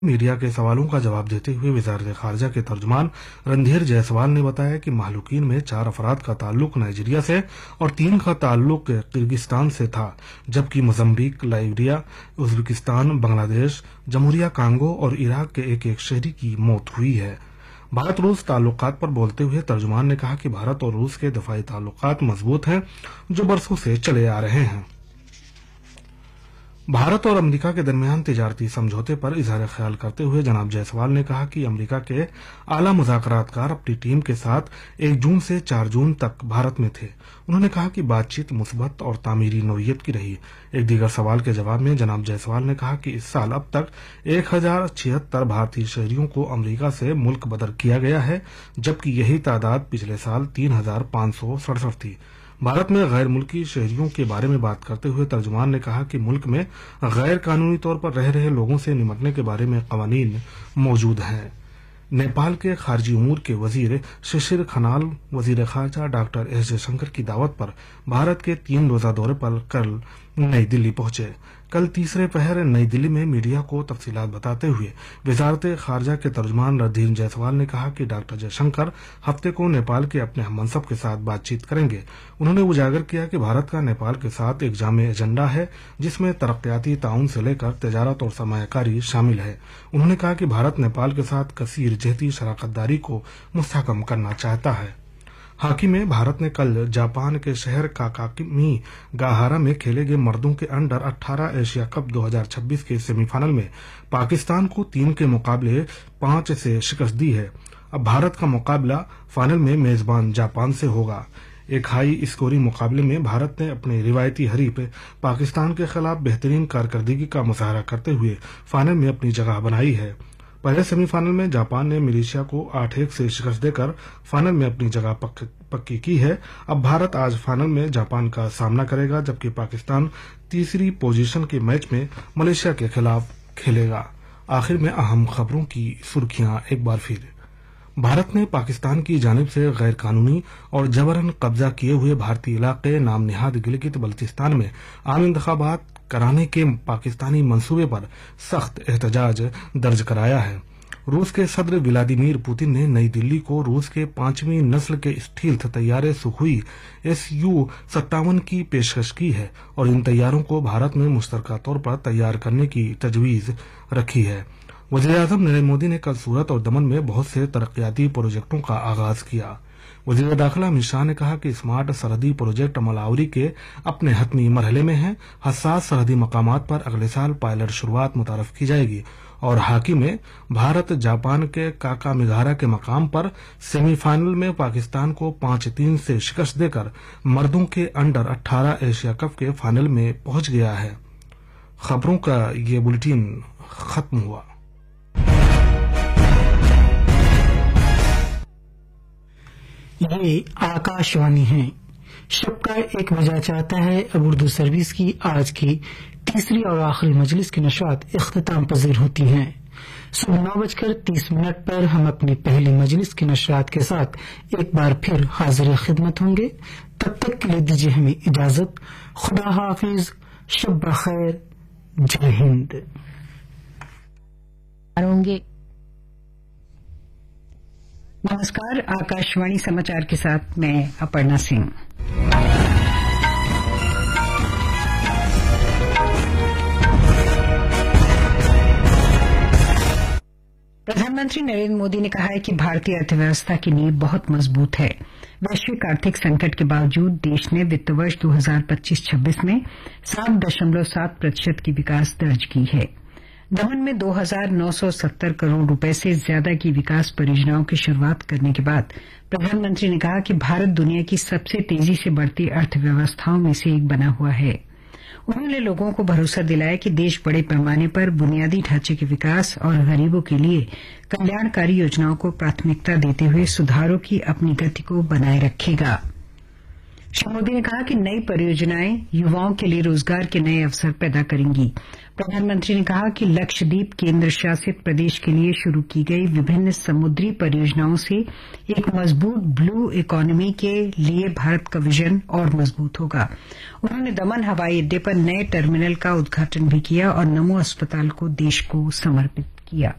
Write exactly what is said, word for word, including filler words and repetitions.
Media के सवालों का जवाब देते हुए वजारत खारजा के तर्जुमान रणधीर जायसवाल ने बताया कि महलूकीन में चार अफराद का ताल्लुक नाइजीरिया से और तीन का ताल्लुक किर्गिस्तान से था, जबकि Mozambique, Liberia, Uzbekistan, Bangladesh, जमहूरिया Congo और इराक के एक एक शहरी की मौत हुई है। भारत रूस ताल्लुकात पर बोलते हुए तर्जुमान ने कहा कि भारत और रूस के दफाई ताल्लुकात मजबूत हैं, जो बरसों से चले आ रहे हैं। भारत और अमेरिका के दरमियान तिजारती समझौते पर इजहार ख्याल करते हुए जनाब जायसवाल ने कहा कि अमेरिका के आला मुज़ाकरातकार अपनी टीम के साथ एक जून से चार जून तक भारत में थे। उन्होंने कहा कि बातचीत मुस्बत और तामीरी नौइयत की रही। एक दीगर सवाल के जवाब में जनाब जायसवाल ने कहा कि इस साल अब तक एक हजार छिहत्तर भारतीय शहरियों को अमेरिका से मुल्क बदर किया गया है, जबकि यही तादाद पिछले साल तीन हजार पांच सौ सड़सठ थी। भारत में गैर मुल्की शहरियों के बारे में बात करते हुए तर्जुमान ने कहा कि मुल्क में गैर कानूनी तौर पर रह रहे लोगों से निपटने के बारे में कवानीन मौजूद हैं। नेपाल के खारजी उमूर के वजीर शिशिर खनाल वजीर खारजा डॉक्टर एस जयशंकर की दावत पर भारत के तीन रोजा दौरे पर कल नई दिल्ली पहुंचे। कल तीसरे पहर नई दिल्ली में मीडिया को तफसीलात बताते हुए वजारत खारजा के तर्जुमान रणधीर जायसवाल ने कहा कि डॉक्टर जयशंकर हफ्ते को नेपाल के अपने हममनसब के साथ बातचीत करेंगे। उन्होंने उजागर किया कि भारत का नेपाल के साथ एक जामे एजेंडा है, जिसमें तरक्याती ताउन से लेकर तजारत और सरमायाकारी शामिल है। उन्होंने कहा कि भारत नेपाल के साथ कसीर जहती शराकतदारी को मुस्तहकम करना चाहता है। हॉकी में भारत ने कल जापान के शहर काकामी गाहारा में खेले गए मर्दों के अंडर अठारह एशिया कप दो हजार छब्बीस के सेमीफाइनल में पाकिस्तान को तीन के मुकाबले पांच से शिकस्त दी है। अब भारत का मुकाबला फाइनल में मेजबान जापान से होगा। एक हाई स्कोरिंग मुकाबले में भारत ने अपने रिवायती हरीफ पाकिस्तान के खिलाफ बेहतरीन कारकर्दगी का मुजाहरा करते हुए फाइनल में अपनी जगह बनाई है। पहले सेमीफाइनल में जापान ने मलेशिया को आठ एक से शिकस्त देकर फाइनल में अपनी जगह पक, पक्की की है। अब भारत आज फाइनल में जापान का सामना करेगा, जबकि पाकिस्तान तीसरी पोजीशन के मैच में मलेशिया के खिलाफ खेलेगा। आखिर में अहम खबरों की सुर्खियां एक बार फिर। भारत ने पाकिस्तान की जानिब से गैर कानूनी और जबरन कब्जा किए हुए भारतीय इलाके नाम निहाद गिलगित बल्तिस्तान में आम इंतखाबात कराने के पाकिस्तानी मंसूबे पर सख्त एहतजाज दर्ज कराया है। रूस के सदर व्लादिमीर पुतिन ने नई दिल्ली को रूस के पांचवीं नस्ल के स्टील्थ तैयारे सुखोई एस यू सत्तावन की पेशकश की है और इन तैयारों को भारत में मुश्तरका तौर पर तैयार करने की तजवीज रखी है। वज़ीर-ए-आज़म नरेंद्र मोदी ने कल सूरत और दमन में बहुत से तरक्याती प्रोजेक्टों का आगाज किया। वज़ीर दाखिला अमित शाह ने कहा कि स्मार्ट सरहदी प्रोजेक्ट अमलावरी के अपने हतमी मरहले में है। हसास सरहदी मकामात पर अगले साल पायलट शुरुआत मुतारफ की जाएगी। और हॉकी में भारत जापान के काकामिगारा के मकाम पर सेमीफाइनल में पाकिस्तान को पांच तीन से शिकस्त देकर मर्दों के अंडर अठारह एशिया कप के फाइनल में पहुंच गया है। खबरों का ये बुलेटिन खत्म हुआ। ये आकाशवाणी है। शब का एक बजा चाहता है। अब उर्दू सर्विस की आज की तीसरी और आखिरी मजलिस की नशरात इख्तिताम पजीर होती हैं। सुबह नौ बजकर तीस मिनट पर हम अपनी पहली मजलिस की नशरात के साथ एक बार फिर हाजिर खिदमत होंगे। तब तक के लिए दीजिए हमें इजाजत। खुदा हाफिज, शब बखैर, जय हिंद। नमस्कार, आकाशवाणी समाचार के साथ मैं अपर्णा सिंह। प्रधानमंत्री नरेंद्र मोदी ने कहा है कि भारतीय अर्थव्यवस्था की नींव बहुत मजबूत है। वैश्विक आर्थिक संकट के बावजूद देश ने वित्त वर्ष दो हजार पच्चीस छब्बीस में सात दशमलव सात प्रतिशत की विकास दर्ज की है। दमन में दो हजार नौ सौ सत्तर करोड़ रुपए से ज्यादा की विकास परियोजनाओं की शुरुआत करने के बाद प्रधानमंत्री ने कहा कि भारत दुनिया की सबसे तेजी से बढ़ती अर्थव्यवस्थाओं में से एक बना हुआ है। उन्होंने लोगों को भरोसा दिलाया कि देश बड़े पैमाने पर बुनियादी ढांचे के विकास और गरीबों के लिए कल्याणकारी योजनाओं को प्राथमिकता देते हुए सुधारों की अपनी गति को बनाए रखेगा। श्री मोदी ने कहा कि नई परियोजनाएं युवाओं के लिए रोजगार के नए अवसर पैदा करेंगी। प्रधानमंत्री ने कहा कि लक्षद्वीप केंद्र शासित प्रदेश के लिए शुरू की गई विभिन्न समुद्री परियोजनाओं से एक मजबूत ब्लू इकोनॉमी के लिए भारत का विजन और मजबूत होगा। उन्होंने दमन हवाई अड्डे पर नए टर्मिनल का उद्घाटन भी किया और नमो अस्पताल को देश को समर्पित किया। किया।